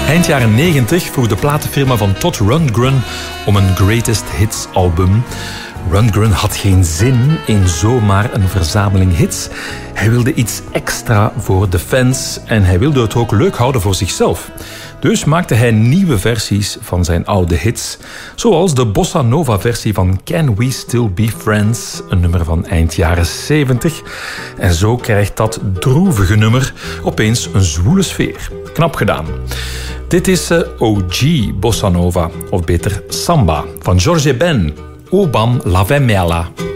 Eind jaren 90 vroeg de platenfirma van Todd Rundgren om een Greatest Hits album. Rundgren had geen zin in zomaar een verzameling hits. Hij wilde iets extra voor de fans en hij wilde het ook leuk houden voor zichzelf. Dus maakte hij nieuwe versies van zijn oude hits, zoals de bossa nova versie van Can We Still Be Friends, een nummer van eind jaren 70. En zo krijgt dat droevige nummer opeens een zwoele sfeer. Knap gedaan. Dit is OG Bossa Nova, of beter Samba, van Jorge Ben, Oban La Vemela.